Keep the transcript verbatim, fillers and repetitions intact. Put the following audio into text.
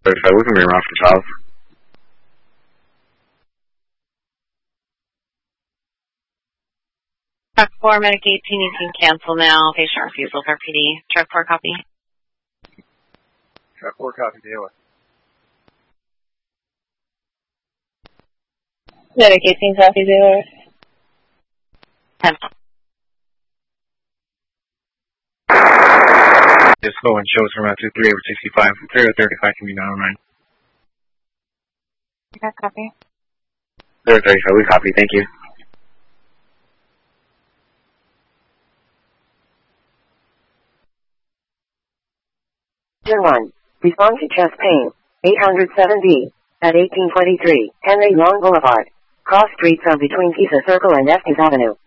thirty-five, we can reroute for Charles. Truck four, Medic eighteen, you can cancel now. Patient refusal for P D. Truck four, copy. Truck four, copy, dealer. Medic eighteen, copy, dealer. ten. Just go and show us around two three over sixty-five. zero thirty-five can be nine oh nine. Okay, copy. zero thirty-five, we copy, thank you. Engine one, respond to chest pain, eight hundred seven B, at eighteen twenty-three, Henry Long Boulevard. Cross streets are between Pisa Circle and Estes Avenue.